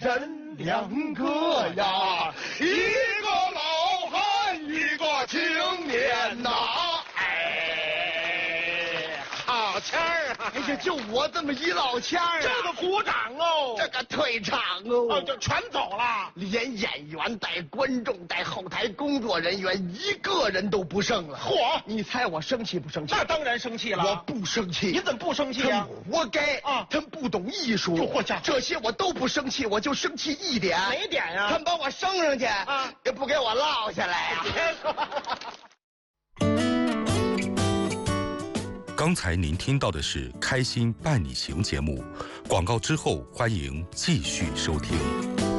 真两个呀，一个老汉，一个青年呐。好腔儿啊！ 哎呀，就我这么一老腔儿啊！ 这个鼓掌哦， 这个退场哦， 就全走了， 连演员带观众带后台工作人员一个人都不剩了。 嚯！ 你猜我生气不生气？ 那当然生气了。 我不生气。 你怎么不生气呀？ 活该啊！ 他们不懂艺术。 就嚯家伙， 这些我都不生气，我就生气一点。 哪点呀？ 他们把我升上去啊， 也不给我落下来呀。 别说。 刚才您听到的是《开心伴你行》节目，广告之后欢迎继续收听。